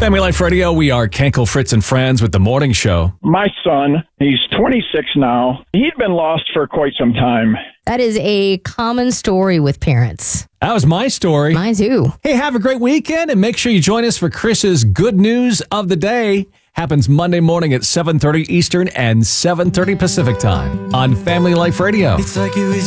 Family Life Radio, we are Kenkel, Fritz, and Friends with the morning show. My son, he's 26 now. He'd been lost for quite some time. That is a common story with parents. That was my story. Mine too. Hey, have a great weekend and make sure you join us for Chris's Good News of the Day. Happens Monday morning at 7:30 Eastern and 7:30 Pacific time on Family Life Radio. It's like it was